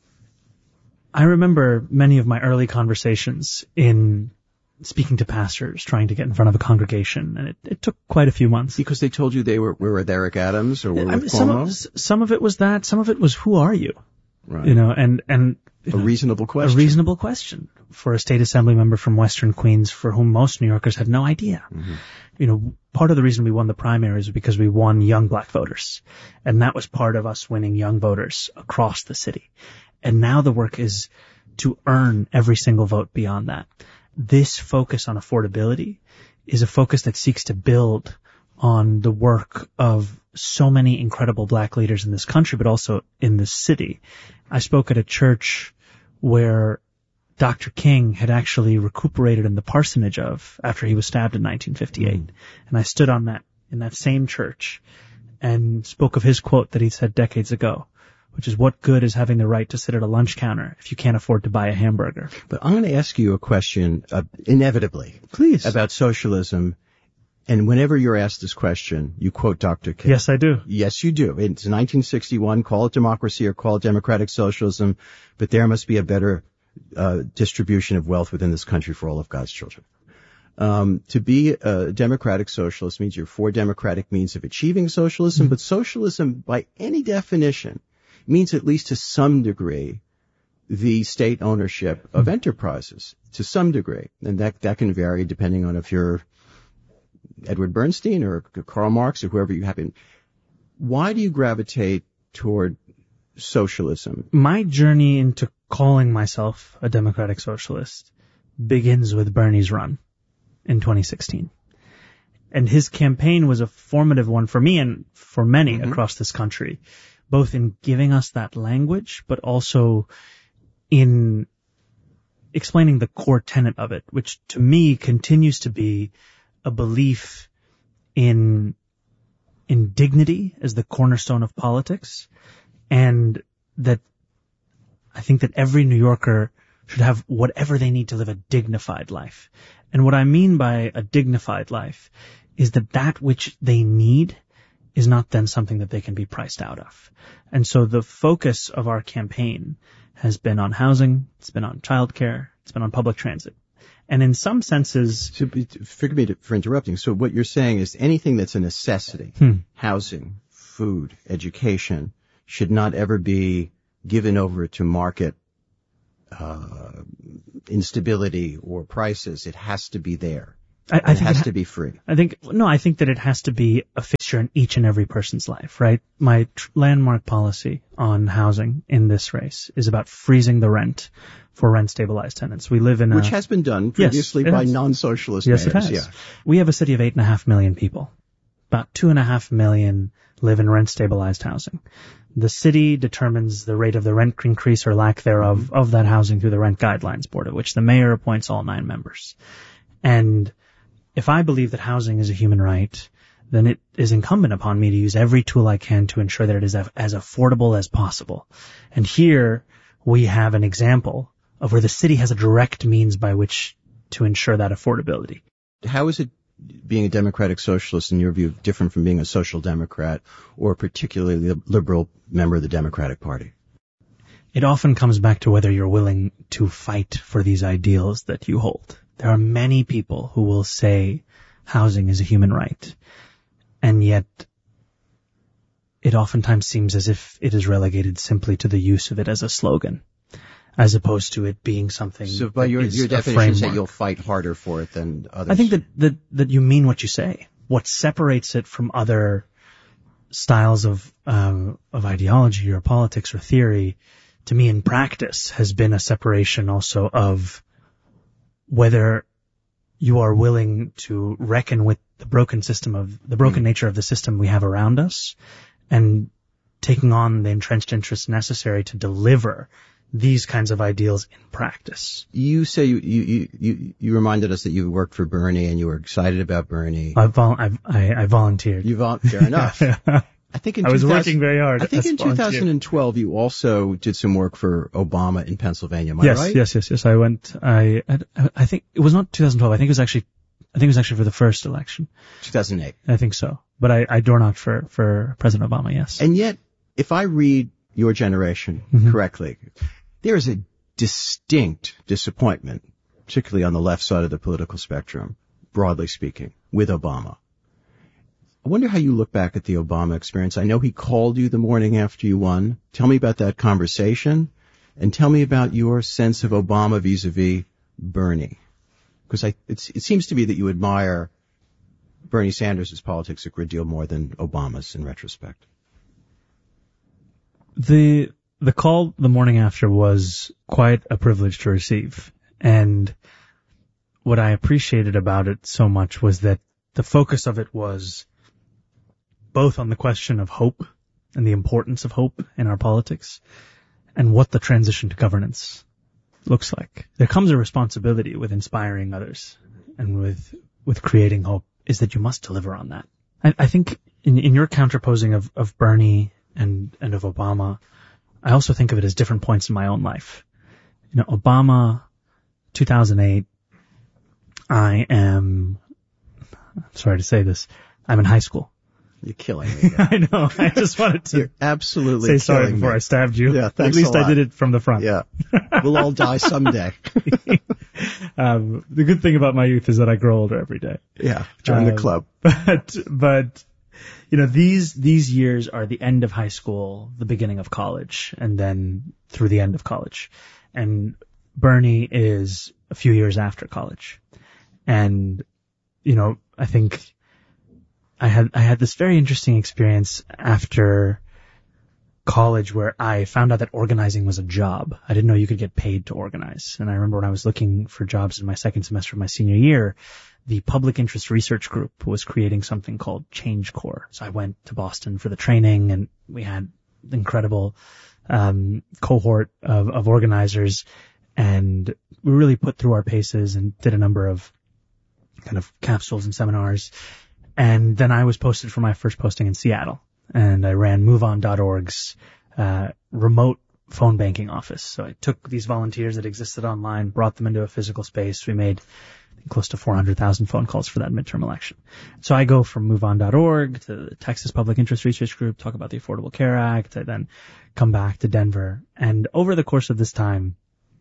[SPEAKER 21] I remember many of my early conversations in speaking to pastors, trying to get in front of a congregation, and it, it took quite a few months.
[SPEAKER 20] Because they told you they were, were with Eric Adams or were with I mean, Cuomo?
[SPEAKER 21] Some of, some of it was that, some of it was, who are you?
[SPEAKER 20] Right.
[SPEAKER 21] You know, and, and,
[SPEAKER 20] a reasonable question.
[SPEAKER 21] A reasonable question for a state assembly member from Western Queens for whom most New Yorkers had no idea. Mm-hmm. You know, part of the reason we won the primaries was because we won young black voters. And that was part of us winning young voters across the city. And now the work is to earn every single vote beyond that. This focus on affordability is a focus that seeks to build on the work of so many incredible black leaders in this country, but also in this city. I spoke at a church where Doctor King had actually recuperated in the parsonage of after he was stabbed in nineteen fifty-eight. Mm. And I stood on that, in that same church, and spoke of his quote that he said decades ago, which is, what good is having the right to sit at a lunch counter if you can't afford to buy a hamburger?
[SPEAKER 20] But I'm going to ask you a question, uh, inevitably.
[SPEAKER 21] Please.
[SPEAKER 20] About socialism. And whenever you're asked this question, you quote Doctor King.
[SPEAKER 21] Yes, I do.
[SPEAKER 20] Yes, you do. It's nineteen sixty-one, call it democracy or call it democratic socialism, but there must be a better uh, distribution of wealth within this country for all of God's children. Um, to be a democratic socialist means you're for democratic means of achieving socialism, mm-hmm. but socialism, by any definition, means at least to some degree the state ownership of mm-hmm. enterprises, to some degree. And that, that can vary depending on if you're Edward Bernstein or Karl Marx or whoever you happen. Why do you gravitate toward socialism?
[SPEAKER 21] My journey into calling myself a democratic socialist begins with Bernie's run in twenty sixteen. And his campaign was a formative one for me and for many mm-hmm. across this country, both in giving us that language, but also in explaining the core tenet of it, which to me continues to be a belief in in dignity as the cornerstone of politics, and that I think that every New Yorker should have whatever they need to live a dignified life. And what I mean by a dignified life is that that which they need is not then something that they can be priced out of. And so the focus of our campaign has been on housing, it's been on childcare, it's been on public transit. And in some senses...
[SPEAKER 20] So, forgive me for interrupting. So what you're saying is anything that's a necessity,
[SPEAKER 21] hmm.
[SPEAKER 20] housing, food, education, should not ever be given over to market uh, instability or prices. It has to be there.
[SPEAKER 21] I, I
[SPEAKER 20] it
[SPEAKER 21] think
[SPEAKER 20] has
[SPEAKER 21] it ha-
[SPEAKER 20] to be free.
[SPEAKER 21] I think, no, I think that it has to be a fixture in each and every person's life, right? My tr- landmark policy on housing in this race is about freezing the rent for rent-stabilized tenants. We live in a...
[SPEAKER 20] Which has been done previously
[SPEAKER 21] yes,
[SPEAKER 20] by
[SPEAKER 21] has.
[SPEAKER 20] non-socialist
[SPEAKER 21] yes,
[SPEAKER 20] mayors.
[SPEAKER 21] It has.
[SPEAKER 20] Yeah.
[SPEAKER 21] We have a city of eight and a half million people. About two and a half million live in rent-stabilized housing. The city determines the rate of the rent increase or lack thereof mm-hmm. of that housing through the Rent Guidelines Board, of which the mayor appoints all nine members. And if I believe that housing is a human right, then it is incumbent upon me to use every tool I can to ensure that it is as affordable as possible. And here we have an example of where the city has a direct means by which to ensure that affordability.
[SPEAKER 20] How is it, being a democratic socialist, in your view, different from being a social democrat or a particularly liberal member of the Democratic Party?
[SPEAKER 21] It often comes back to whether you're willing to fight for these ideals that you hold. There are many people who will say housing is a human right, and yet it oftentimes seems as if it is relegated simply to the use of it as a slogan, as opposed to it being something.
[SPEAKER 20] So by your, your definition, say you'll fight harder for it than others.
[SPEAKER 21] I think that, that, that you mean what you say. What separates it from other styles of, um, of ideology or politics or theory, to me in practice, has been a separation also of whether you are willing to reckon with the broken system of, the broken mm. nature of the system we have around us, and taking on the entrenched interests necessary to deliver these kinds of ideals in practice.
[SPEAKER 20] You say you, you, you, you reminded us that you worked for Bernie and you were excited about Bernie.
[SPEAKER 21] I, vol- I, I, I volunteered.
[SPEAKER 20] You vol- fair enough. I think in
[SPEAKER 21] I was working very hard.
[SPEAKER 20] I think in
[SPEAKER 21] volunteer.
[SPEAKER 20] two thousand twelve you also did some work for Obama in Pennsylvania. Am I
[SPEAKER 21] yes,
[SPEAKER 20] right?
[SPEAKER 21] Yes, yes, yes. I went. I, I, I think it was not two thousand twelve. I think it was actually. I think it was actually for the first election.
[SPEAKER 20] two thousand eight.
[SPEAKER 21] I think so. But I, I door knocked for for President Obama. Yes.
[SPEAKER 20] And yet, if I read your generation mm-hmm. correctly, there is a distinct disappointment, particularly on the left side of the political spectrum, broadly speaking, with Obama. I wonder how you look back at the Obama experience. I know he called you the morning after you won. Tell me about that conversation, and tell me about your sense of Obama vis-a-vis Bernie. Because I, it's, it seems to me that you admire Bernie Sanders' politics a great deal more than Obama's in retrospect.
[SPEAKER 21] The the call the morning after was quite a privilege to receive. And what I appreciated about it so much was that the focus of it was both on the question of hope and the importance of hope in our politics, and what the transition to governance looks like. There comes a responsibility with inspiring others and with with creating hope, is that you must deliver on that. I, I think in, in your counterposing of, of Bernie and, and of Obama, I also think of it as different points in my own life. You know, Obama, two thousand eight, I am, I'm sorry to say this, I'm in high school.
[SPEAKER 20] You're killing me.
[SPEAKER 21] I know. I just wanted to
[SPEAKER 20] You're absolutely
[SPEAKER 21] say sorry before
[SPEAKER 20] me.
[SPEAKER 21] I stabbed you.
[SPEAKER 20] Yeah, thanks
[SPEAKER 21] At least
[SPEAKER 20] a lot.
[SPEAKER 21] I did it from the front.
[SPEAKER 20] Yeah. We'll all die someday.
[SPEAKER 21] um, the good thing about my youth is that I grow older every day.
[SPEAKER 20] Yeah. Join um, the club.
[SPEAKER 21] But, but, you know, these, these years are the end of high school, the beginning of college, and then through the end of college. And Bernie is a few years after college. And, you know, I think I had, I had this very interesting experience after college where I found out that organizing was a job. I didn't know you could get paid to organize. And I remember when I was looking for jobs in my second semester of my senior year, the Public Interest Research Group was creating something called Change Corps. So I went to Boston for the training, and we had an incredible um, cohort of, of organizers, and we really put through our paces and did a number of kind of capsules and seminars. And then I was posted for my first posting in Seattle, and I ran MoveOn dot org's uh, remote phone banking office. So I took these volunteers that existed online, brought them into a physical space. We made close to four hundred thousand phone calls for that midterm election. So I go from MoveOn dot org to the Texas Public Interest Research Group, talk about the Affordable Care Act. I then come back to Denver. And over the course of this time,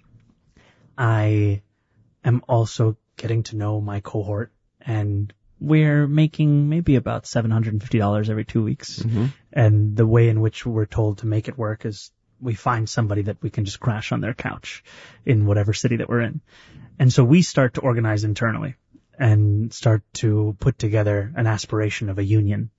[SPEAKER 21] I am also getting to know my cohort, and we're making maybe about seven hundred fifty dollars every two weeks.
[SPEAKER 4] Mm-hmm.
[SPEAKER 21] And the way in which we're told to make it work is we find somebody that we can just crash on their couch in whatever city that we're in. And so we start to organize internally and start to put together an aspiration of a union